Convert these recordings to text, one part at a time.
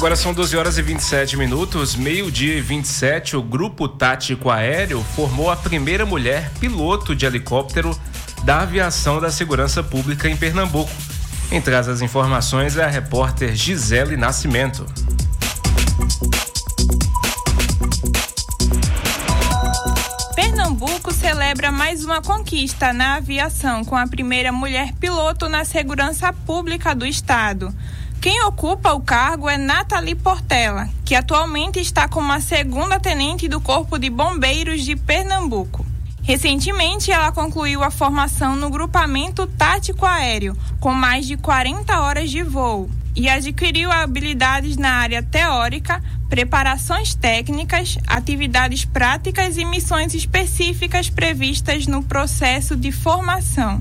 Agora são 12 horas e 27 minutos, meio-dia e 27, o Grupo Tático Aéreo formou a primeira mulher piloto de helicóptero da aviação da segurança pública em Pernambuco. Quem traz as informações é a repórter Gisele Nascimento. Pernambuco celebra mais uma conquista na aviação com a primeira mulher piloto na segurança pública do estado. Quem ocupa o cargo é Nathalie Portela, que atualmente está como a segunda tenente do Corpo de Bombeiros de Pernambuco. Recentemente, ela concluiu a formação no Grupamento Tático Aéreo, com mais de 40 horas de voo, e adquiriu habilidades na área teórica, preparações técnicas, atividades práticas e missões específicas previstas no processo de formação.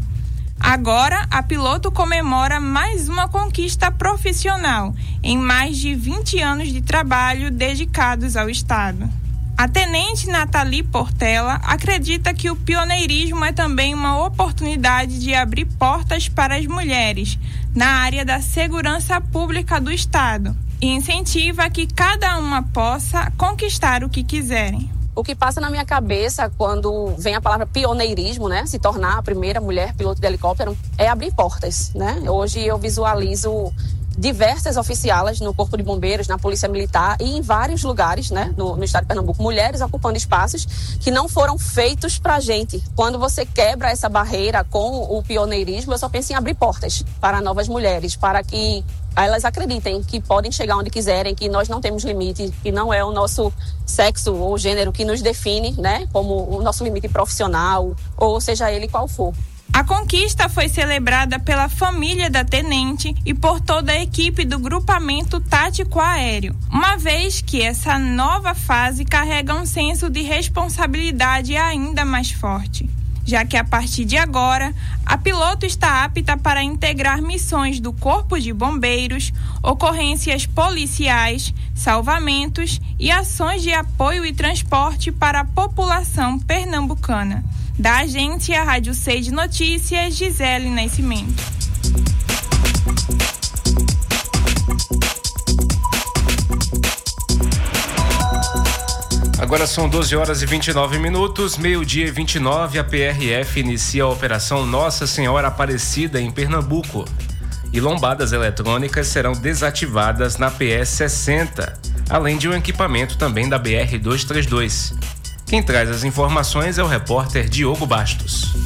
Agora, a piloto comemora mais uma conquista profissional em mais de 20 anos de trabalho dedicados ao Estado. A tenente Nathalie Portela acredita que o pioneirismo é também uma oportunidade de abrir portas para as mulheres na área da segurança pública do Estado e incentiva que cada uma possa conquistar o que quiserem. O que passa na minha cabeça quando vem a palavra pioneirismo, né? Se tornar a primeira mulher piloto de helicóptero, é abrir portas, né? Hoje eu visualizo diversas oficialas no Corpo de Bombeiros, na Polícia Militar e em vários lugares, né, no estado de Pernambuco, mulheres ocupando espaços que não foram feitos pra gente. Quando você quebra essa barreira com o pioneirismo, eu só penso em abrir portas para novas mulheres, para que elas acreditem que podem chegar onde quiserem, que nós não temos limite, que não é o nosso sexo ou gênero que nos define, né, como o nosso limite profissional, ou seja ele qual for. A conquista foi celebrada pela família da tenente e por toda a equipe do Grupamento Tático Aéreo, uma vez que essa nova fase carrega um senso de responsabilidade ainda mais forte, já que a partir de agora, a piloto está apta para integrar missões do Corpo de Bombeiros, ocorrências policiais, salvamentos e ações de apoio e transporte para a população pernambucana. Da agência Rádio 6 de Notícias, Gisele Nascimento. Agora são 12 horas e 29 minutos, meio-dia e 29, a PRF inicia a Operação Nossa Senhora Aparecida em Pernambuco. E lombadas eletrônicas serão desativadas na PS 60, além de um equipamento também da BR 232. Quem traz as informações é o repórter Diogo Bastos.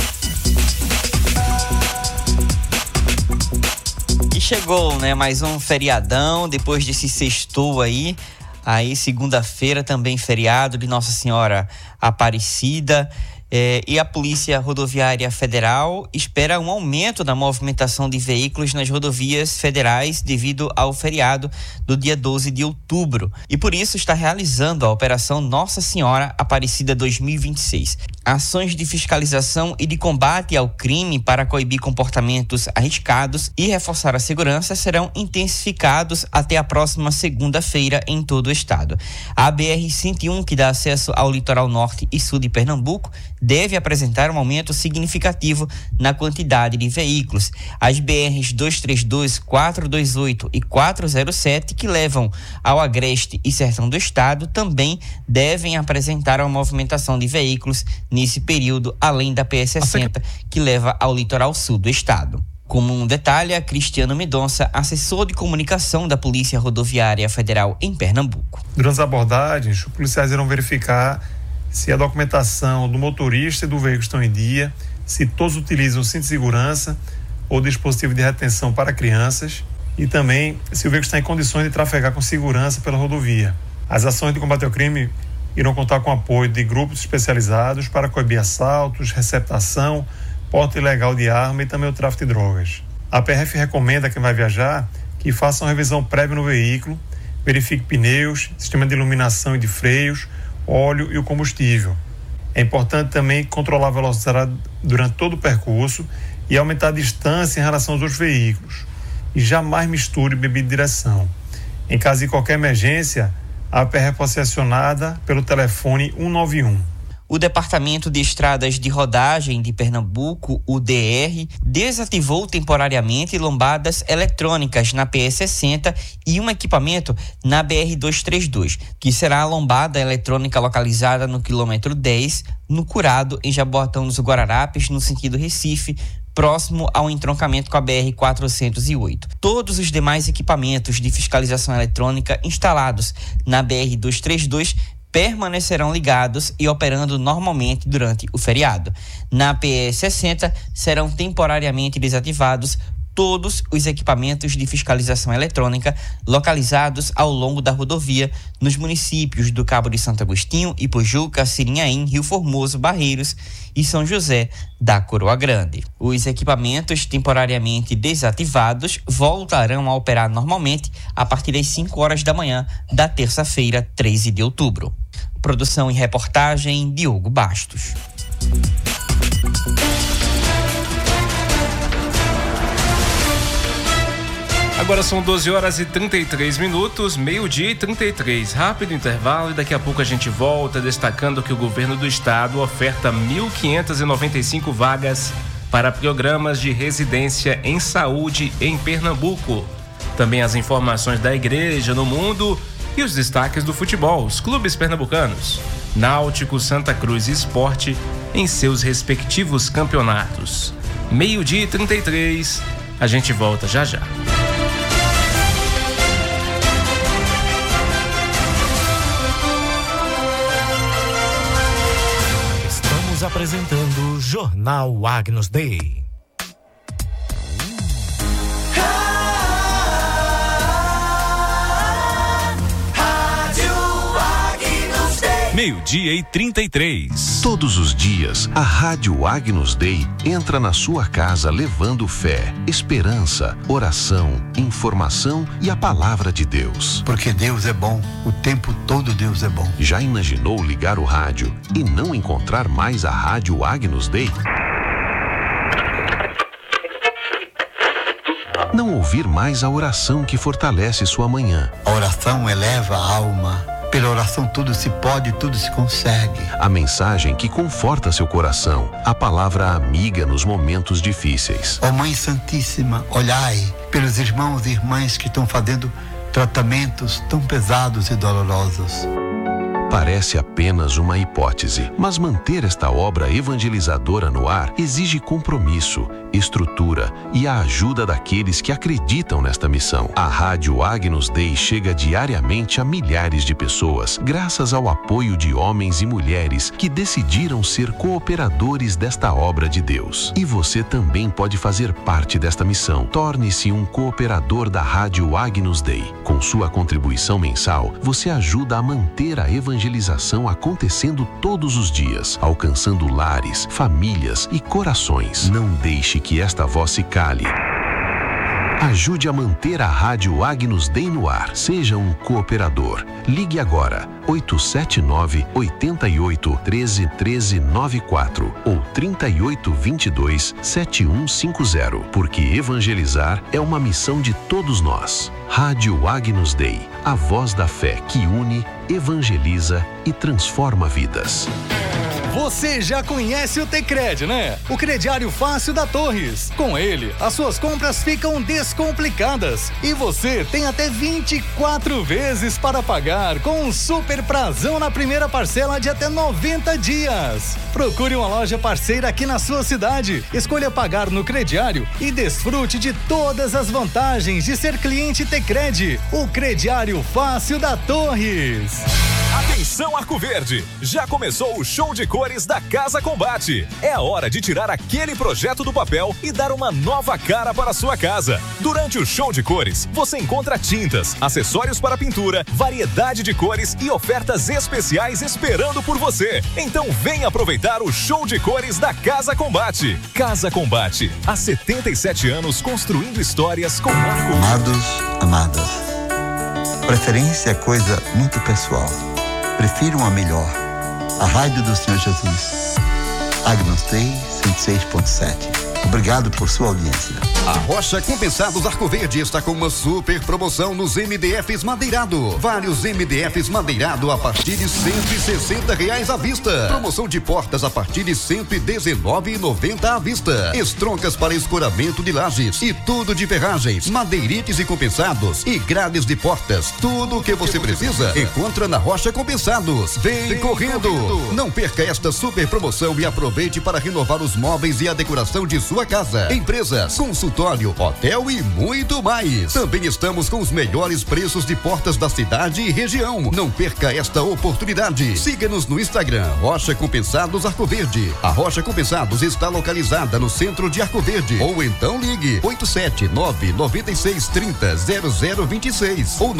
E chegou, né, mais um feriadão, depois desse sextou aí segunda-feira também feriado de Nossa Senhora Aparecida. E a Polícia Rodoviária Federal espera um aumento da movimentação de veículos nas rodovias federais devido ao feriado do dia 12 de outubro. E por isso está realizando a Operação Nossa Senhora Aparecida 2026. Ações de fiscalização e de combate ao crime para coibir comportamentos arriscados e reforçar a segurança serão intensificados até a próxima segunda-feira em todo o estado. A BR-101, que dá acesso ao litoral norte e sul de Pernambuco, deve apresentar um aumento significativo na quantidade de veículos. As BRs 232, 428 e 407, que levam ao Agreste e Sertão do Estado, também devem apresentar uma movimentação de veículos nesse período, além da PS 60, que leva ao litoral sul do estado. Como um detalhe, a Cristiano Mendonça, assessor de comunicação da Polícia Rodoviária Federal em Pernambuco. Durante as abordagens, os policiais irão verificar se a documentação do motorista e do veículo estão em dia, se todos utilizam o cinto de segurança ou dispositivo de retenção para crianças e também se o veículo está em condições de trafegar com segurança pela rodovia. As ações de combate ao crime irão contar com o apoio de grupos especializados para coibir assaltos, receptação, porte ilegal de arma e também o tráfico de drogas. A PRF recomenda a quem vai viajar que faça uma revisão prévia no veículo, verifique pneus, sistema de iluminação e de freios, óleo e o combustível. É importante também controlar a velocidade durante todo o percurso e aumentar a distância em relação aos outros veículos. E jamais misture bebida de direção. Em caso de qualquer emergência, a PRF pode ser acionada pelo telefone 191. O Departamento de Estradas de Rodagem de Pernambuco, o DR, desativou temporariamente lombadas eletrônicas na PE-60 e um equipamento na BR-232, que será a lombada eletrônica localizada no quilômetro 10, no Curado, em Jaboatão dos Guararapes, no sentido Recife, próximo ao entroncamento com a BR-408. Todos os demais equipamentos de fiscalização eletrônica instalados na BR-232 permanecerão ligados e operando normalmente durante o feriado. Na PE-60 serão temporariamente desativados todos os equipamentos de fiscalização eletrônica localizados ao longo da rodovia nos municípios do Cabo de Santo Agostinho, Ipojuca, Sirinhaém, Rio Formoso, Barreiros e São José da Coroa Grande. Os equipamentos temporariamente desativados voltarão a operar normalmente a partir das 5 horas da manhã da terça-feira, 13 de outubro. Produção e reportagem, Diogo Bastos. Agora são 12 horas e 33 minutos, meio-dia e 33. Rápido intervalo e daqui a pouco a gente volta destacando que o governo do estado oferta 1.595 vagas para programas de residência em saúde em Pernambuco. Também as informações da igreja no mundo e os destaques do futebol, os clubes pernambucanos, Náutico, Santa Cruz e Sport em seus respectivos campeonatos. Meio-dia e 33, a gente volta já já. Apresentando o Jornal Agnus Dei. Rádio Agnus Dei. Meio-dia e 33. Todos os dias, a Rádio Agnus Dei entra na sua casa levando fé, esperança, oração, informação e a palavra de Deus. Porque Deus é bom, o tempo todo Deus é bom. Já imaginou ligar o rádio e não encontrar mais a Rádio Agnus Dei? Não ouvir mais a oração que fortalece sua manhã. A oração eleva a alma. Pela oração tudo se pode, tudo se consegue. A mensagem que conforta seu coração. A palavra amiga nos momentos difíceis. Ó Mãe Santíssima, olhai pelos irmãos e irmãs que estão fazendo tratamentos tão pesados e dolorosos. Parece apenas uma hipótese, mas manter esta obra evangelizadora no ar exige compromisso, estrutura e a ajuda daqueles que acreditam nesta missão. A Rádio Agnus Dei chega diariamente a milhares de pessoas, graças ao apoio de homens e mulheres que decidiram ser cooperadores desta obra de Deus. E você também pode fazer parte desta missão. Torne-se um cooperador da Rádio Agnus Dei. Com sua contribuição mensal, você ajuda a manter a evangelização acontecendo todos os dias, alcançando lares, famílias e corações. Não deixe que esta voz se cale. Ajude a manter a Rádio Agnus Dei no ar. Seja um cooperador. Ligue agora 879-88-13-1394 ou 3822-7150, porque evangelizar é uma missão de todos nós. Rádio Agnus Dei, a voz da fé que une, evangeliza e transforma vidas. Você já conhece o Tecred, né? O crediário fácil da Torres. Com ele, as suas compras ficam descomplicadas e você tem até 24 vezes para pagar com um super prazão na primeira parcela de até 90 dias. Procure uma loja parceira aqui na sua cidade. Escolha pagar no crediário e desfrute de todas as vantagens de ser cliente Tecred, o crediário fácil da Torres. Atenção Arco Verde, já começou o show de cores da Casa Combate. É a hora de tirar aquele projeto do papel e dar uma nova cara para a sua casa. Durante o show de cores, você encontra tintas, acessórios para pintura, variedade de cores e ofertas especiais esperando por você. Então vem aproveitar o show de cores da Casa Combate. Casa Combate, há 77 anos construindo histórias com Arco. Amados, amadas, preferência é coisa muito pessoal. Prefiro uma melhor. A rádio do Senhor Jesus. Agnus Dei 106.7. Obrigado por sua audiência. A Rocha Compensados Arco Verde está com uma super promoção nos MDFs madeirado. Vários MDFs madeirado a partir de R$160 à vista. Promoção de portas a partir de R$119,90 à vista. Estroncas para escoramento de lajes e tudo de ferragens, madeirites e compensados e grades de portas. Tudo o que você precisa encontra na Rocha Compensados. Vem correndo! Não perca esta super promoção e aproveite para renovar os móveis e a decoração de sua casa. Empresas, consultório, hotel e muito mais. Também estamos com os melhores preços de portas da cidade e região. Não perca esta oportunidade. Siga-nos no Instagram, Rocha Compensados Arco Verde. A Rocha Compensados está localizada no centro de Arco Verde. Ou então ligue 879-9630-0026 ou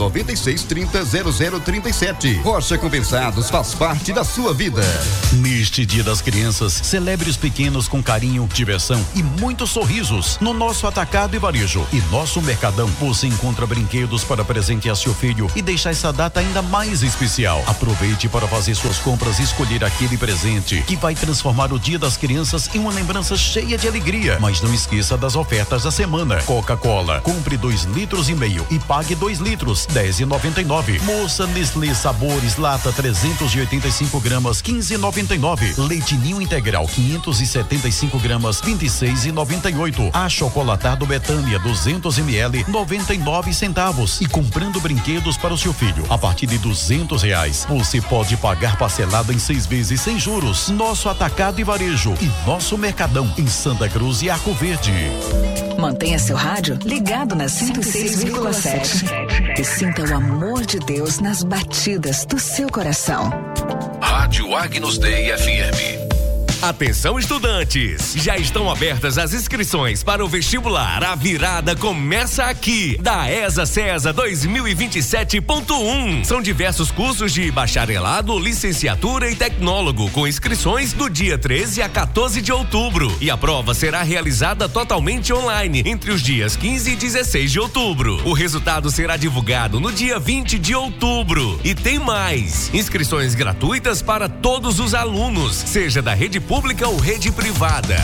99630-0037. Rocha Compensados faz parte da sua vida. Neste Dia das Crianças, celebre os pequenos com carinho, diversão e muitos sorrisos. No nosso atacado e varejo e nosso mercadão, você encontra brinquedos para presentear seu filho e deixar essa data ainda mais especial. Aproveite para fazer suas compras e escolher aquele presente que vai transformar o Dia das Crianças em uma lembrança cheia de alegria. Mas não esqueça das ofertas da semana. Coca-Cola, compre 2,5 litros e pague 2 litros, R$10,99. Moça Nestlé Sabores Lata 385 gramas, R$15,99. Leite Ninho Integral 575 gramas, R$26,98. Achocolatado Betânia 200 ml, 99 centavos. E comprando brinquedos para o seu filho a partir de R$200, você pode pagar parcelado em 6 vezes sem juros. Nosso atacado e varejo e nosso mercadão em Santa Cruz e Arco Verde. Mantenha seu rádio ligado na 106,7 e sinta o amor de Deus nas batidas do seu coração. Rádio Agnus Dei FM. Atenção, estudantes! Já estão abertas as inscrições para o vestibular. A virada começa aqui, da ESA CESA 2027.1. São diversos cursos de bacharelado, licenciatura e tecnólogo, com inscrições do dia 13 a 14 de outubro. E a prova será realizada totalmente online, entre os dias 15 e 16 de outubro. O resultado será divulgado no dia 20 de outubro. E tem mais! Inscrições gratuitas para todos os alunos, seja da rede pública ou rede privada.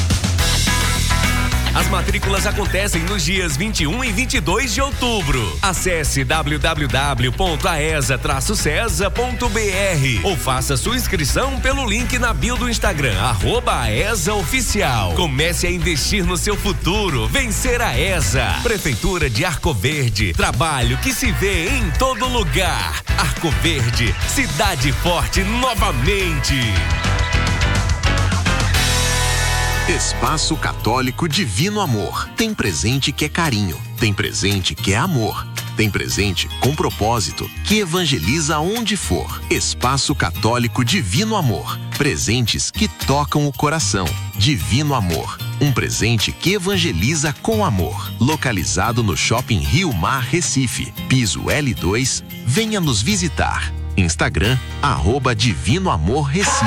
As matrículas acontecem nos dias 21 e 22 de outubro. Acesse www.aesa-cesa.br ou faça sua inscrição pelo link na bio do Instagram, @aesaoficial. Comece a investir no seu futuro. Vencer a ESA. Prefeitura de Arco Verde. Trabalho que se vê em todo lugar. Arco Verde, cidade forte novamente. Espaço Católico Divino Amor. Tem presente que é carinho, tem presente que é amor, tem presente com propósito, que evangeliza onde for. Espaço Católico Divino Amor. Presentes que tocam o coração. Divino Amor. Um presente que evangeliza com amor. Localizado no Shopping Rio Mar Recife, piso L2. Venha nos visitar. Instagram, @Divino Amor Recife.